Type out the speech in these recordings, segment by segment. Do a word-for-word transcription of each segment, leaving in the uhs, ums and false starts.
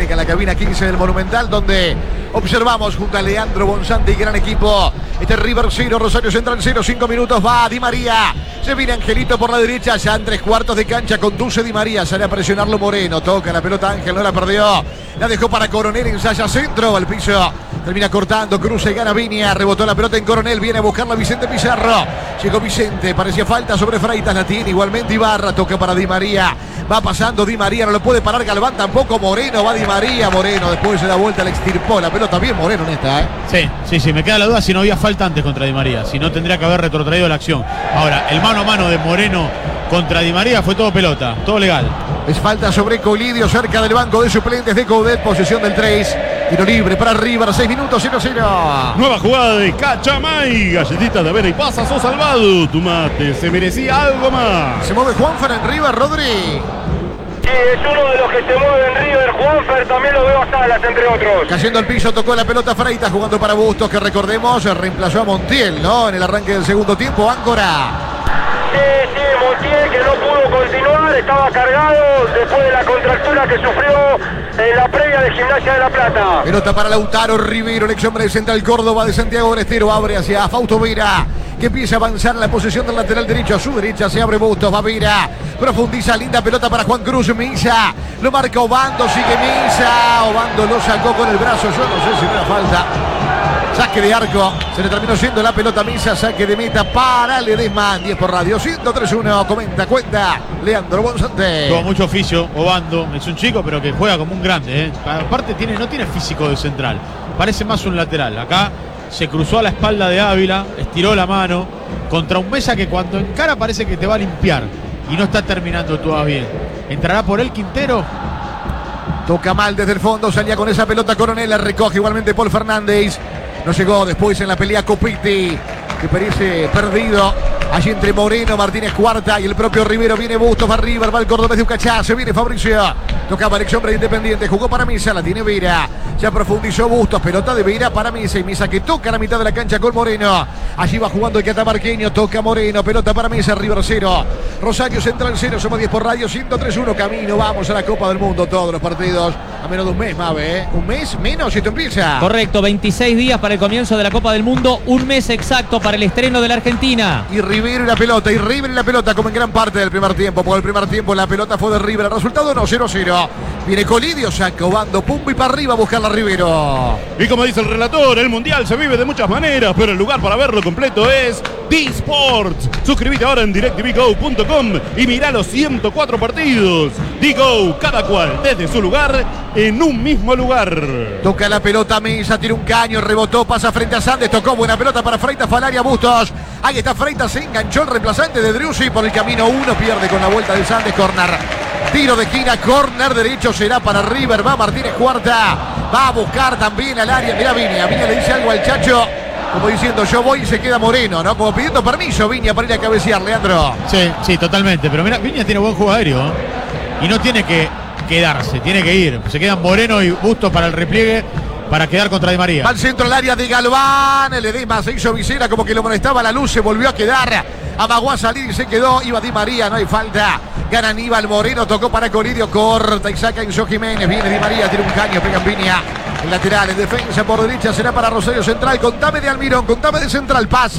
técnica en la cabina quince del Monumental, donde observamos junto a Leandro Bonsanti, gran equipo. Este River cero, Rosario Central cero, cinco minutos, va Di María. Se viene Angelito por la derecha, ya en tres cuartos de cancha, conduce Di María, sale a presionarlo Moreno, toca la pelota Ángel, no la perdió. La dejó para Coronel, ensaya centro, al piso. Termina cortando, cruza y gana Viña. Rebotó la pelota en Coronel, viene a buscarla Vicente Pizarro. Llegó Vicente, parecía falta sobre Freitas, la tiene igualmente Ibarra, toca para Di María. Va pasando Di María, no lo puede parar Galván tampoco. Moreno, va Di María, Moreno después se da vuelta, le extirpó la pelota bien Moreno en esta, ¿eh? Sí, sí, sí, me queda la duda si no había falta antes contra Di María, si no tendría que haber retrotraído la acción. Ahora, el mano a mano de Moreno contra Di María fue todo pelota, todo legal. Es falta sobre Colidio, cerca del banco de suplentes de Coudet, posesión del tres. Tiro libre para River, seis minutos, cero cero. Nueva jugada de Cachamay. Galletitas de avena y pasas o salvado. Tu mate se merecía algo más. Se mueve Juanfer en River, Rodri. Sí, es uno de los que se mueve en River. Juanfer también lo veo a Salas, entre otros. Cayendo al piso, tocó la pelota Freitas, jugando para Bustos, que recordemos, reemplazó a Montiel, ¿no? En el arranque del segundo tiempo, Áncora. Sí, sí, Montiel, que no pudo continuar, estaba cargado después de la contractura que sufrió en la previa de Gimnasia de La Plata. Pelota para Lautaro Rivero, el ex hombre de Central Córdoba de Santiago del Estero, abre hacia Fausto Vera, que empieza a avanzar en la posición del lateral derecho. A su derecha se abre Bustos, va Vera, profundiza, linda pelota para Juan Cruz, Misa, lo marca Obando, sigue Misa, Obando lo sacó con el brazo, yo no sé si no era falta. Saque de arco, se le terminó siendo la pelota Misa, saque de meta para Ledesma, diez por radio, ciento tres uno, comenta, cuenta Leandro Bonsanti. Tuvo mucho oficio, Obando, es un chico pero que juega como un grande, ¿eh? Aparte tiene, no tiene físico de central, parece más un lateral. Acá se cruzó a la espalda de Ávila, estiró la mano contra un Mesa que cuando encara parece que te va a limpiar y no está terminando todavía. ¿Entrará por él Quintero? Toca mal desde el fondo, salía con esa pelota Coronel, la recoge igualmente Paul Fernández. No llegó después en la pelea Copiti, que parece perdido. Allí entre Moreno, Martínez Cuarta y el propio Rivero. Viene Bustos, va River, va el cordobés de Ucachá. Se viene Fabricio. Tocaba el ex hombre Independiente. Jugó para Misa, la tiene Vera. Ya profundizó Bustos. Pelota de Vera para Misa. Y Misa que toca la mitad de la cancha con Moreno. Allí va jugando el catamarqueño. Toca Moreno. Pelota para Misa. River cero. Rosario Central cero. Somos diez por radio. ciento tres uno. Camino. Vamos a la Copa del Mundo. Todos los partidos. A menos de un mes, Mave. ¿eh? Un mes menos y esto empieza. Correcto. veintiséis días para el comienzo de la Copa del Mundo. Un mes exacto para el estreno de la Argentina. Y Rivero y la pelota. Y River y la pelota como en gran parte del primer tiempo. Por el primer tiempo la pelota fue de River. El resultado no, cero cero. Viene Colidio, saca Obando, pum y para arriba a buscar a Rivero. Y como dice el relator, el mundial se vive de muchas maneras, pero el lugar para verlo completo es D-Sports. Suscríbete ahora en direct t v go punto com y mirá los ciento cuatro partidos. D-Go, cada cual desde su lugar, en un mismo lugar. Toca la pelota Misa, tira un caño, rebotó, pasa frente a Sandes, tocó buena pelota para Freitas, Falaria, Bustos. Ahí está Freitas, se enganchó el reemplazante de Driussi por el camino uno, pierde con la vuelta de Sandes, corner. Tiro de esquina, corner derecho será para River, va Martínez Cuarta, va a buscar también al área, mirá Viña, Viña le dice algo al Chacho, como diciendo yo voy y se queda Moreno, ¿no? Como pidiendo permiso Viña para ir a cabecear, Leandro. Sí, sí, totalmente, pero mira, Viña tiene buen juego aéreo, ¿eh? Y no tiene que quedarse, tiene que ir, se quedan Moreno y Bustos para el repliegue, para quedar contra Di María. Va al centro del área de Galván, el Edema se hizo visera, como que lo molestaba la luz, se volvió a quedar, amagó a salir y se quedó, iba Di María, no hay falta. Gana Aníbal Moreno, tocó para Colidio, corta y saca Enzo Jiménez, viene Di María, tiene un caño, pega en Viña, el lateral, en defensa por derecha será para Rosario Central, contame de Almirón, contame de Central, Paz.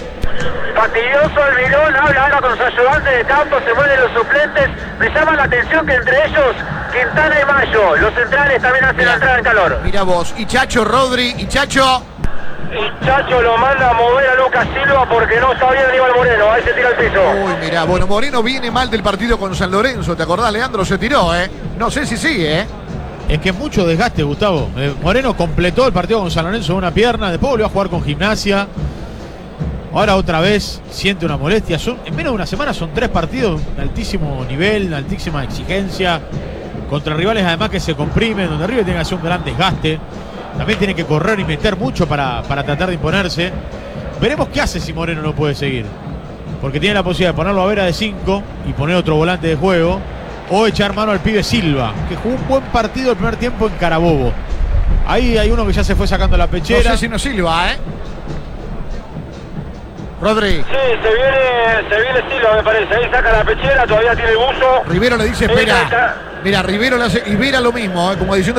Fastidioso Almirón, habla ahora con los ayudantes de campo, se mueven los suplentes, me llama la atención que entre ellos Quintana y Mayo, los centrales también hacen la entrada en calor. Mira vos, y Chacho Rodri, y Chacho... Y Chacho lo manda a mover a Lucas Silva porque no está bien Aníbal Moreno, ahí se tira al piso. Uy, mira, bueno, Moreno viene mal del partido con San Lorenzo, ¿te acordás, Leandro? Se tiró, ¿eh? No sé si sigue, ¿eh? Es que mucho desgaste, Gustavo. Eh, Moreno completó el partido con San Lorenzo en una pierna, después volvió a jugar con Gimnasia. Ahora otra vez siente una molestia. Son, en menos de una semana son tres partidos de altísimo nivel, de altísima exigencia, contra rivales además que se comprimen, donde River tiene que hacer un gran desgaste. También tiene que correr y meter mucho para, para tratar de imponerse. Veremos qué hace si Moreno no puede seguir. Porque tiene la posibilidad de ponerlo a Vera de cinco y poner otro volante de juego. O echar mano al pibe Silva, que jugó un buen partido el primer tiempo en Carabobo. Ahí hay uno que ya se fue sacando la pechera. No sé si no Silva, ¿eh? Rodri. Sí, se viene, se viene Silva, me parece. Ahí saca la pechera, todavía tiene el buzo. Rivero le dice, espera. Mira, Rivero le hace, y Vera lo mismo, ¿eh? Como diciendo...